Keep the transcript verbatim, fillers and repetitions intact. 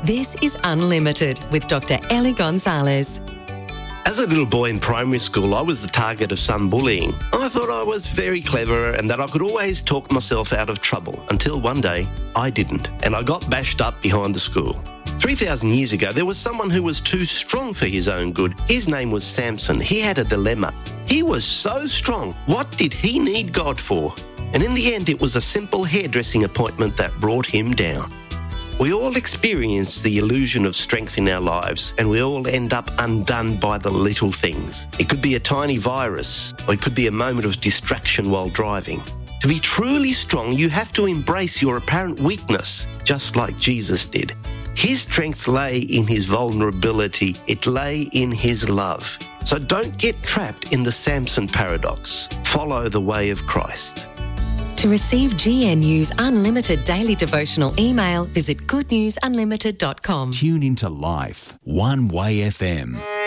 This is Unlimited with Doctor Ellie Gonzalez. As a little boy in primary school, I was the target of some bullying. I thought I was very clever and that I could always talk myself out of trouble, until one day I didn't, and I got bashed up behind the school. three thousand years ago, there was someone who was too strong for his own good. His name was Samson. He had a dilemma. He was so strong. What did he need God for? And in the end, it was a simple hairdressing appointment that brought him down. We all experience the illusion of strength in our lives, and we all end up undone by the little things. It could be a tiny virus, or it could be a moment of distraction while driving. To be truly strong, you have to embrace your apparent weakness, just like Jesus did. His strength lay in his vulnerability. It lay in his love. So don't get trapped in the Samson paradox. Follow the way of Christ. To receive G N U's unlimited daily devotional email, visit good news unlimited dot com. Tune into Life, One Way F M.